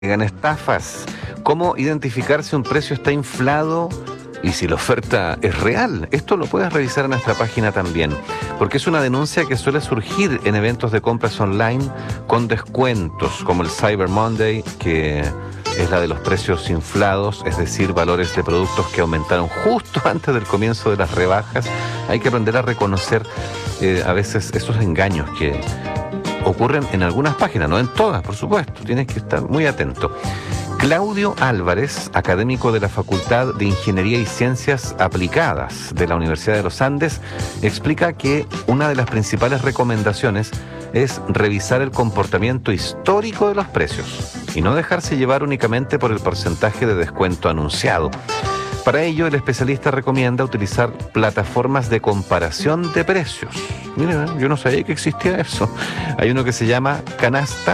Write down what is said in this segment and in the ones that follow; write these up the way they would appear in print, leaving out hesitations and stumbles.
Llegan estafas. ¿Cómo identificar si un precio está inflado y si la oferta es real? Esto lo puedes revisar en nuestra página también, porque es una denuncia que suele surgir en eventos de compras online con descuentos, como el Cyber Monday, que es la de los precios inflados, es decir, valores de productos que aumentaron justo antes del comienzo de las rebajas. Hay que aprender a reconocer a veces esos engaños que ocurren en algunas páginas, no en todas, por supuesto, tienes que estar muy atento. Claudio Álvarez, académico de la Facultad de Ingeniería y Ciencias Aplicadas de la Universidad de los Andes, explica que una de las principales recomendaciones es revisar el comportamiento histórico de los precios y no dejarse llevar únicamente por el porcentaje de descuento anunciado. Para ello, el especialista recomienda utilizar plataformas de comparación de precios. Mira, yo no sabía que existía eso. Hay uno que se llama Canasta,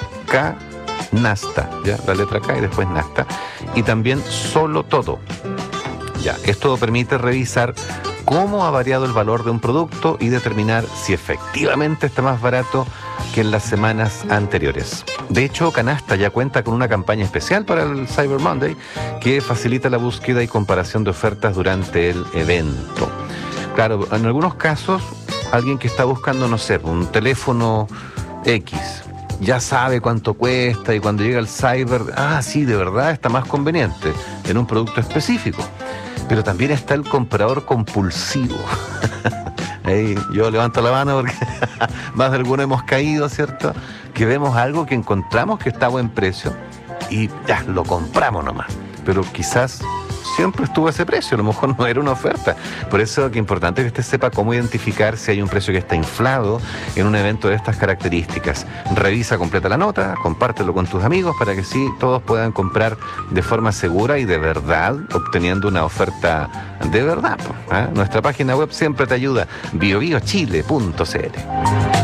Nasta, ya, la letra K y después Nasta, y también Solo Todo. Ya, esto permite revisar cómo ha variado el valor de un producto y determinar si efectivamente está más barato que en las semanas anteriores. De hecho, Canasta ya cuenta con una campaña especial para el Cyber Monday que facilita la búsqueda y comparación de ofertas durante el evento. Claro, en algunos casos, alguien que está buscando, no sé, un teléfono X, ya sabe cuánto cuesta y cuando llega el cyber, sí, de verdad está más conveniente en un producto específico. Pero también está el comprador compulsivo. Ahí yo levanto la mano porque más de alguno hemos caído, ¿cierto? Que vemos algo que encontramos que está a buen precio y ya, lo compramos nomás. Pero quizás siempre estuvo a ese precio, a lo mejor no era una oferta. Por eso es importante que usted sepa cómo identificar si hay un precio que está inflado en un evento de estas características. Revisa completa la nota, compártelo con tus amigos para que sí todos puedan comprar de forma segura y de verdad, obteniendo una oferta de verdad. Nuestra página web siempre te ayuda, biobiochile.cl.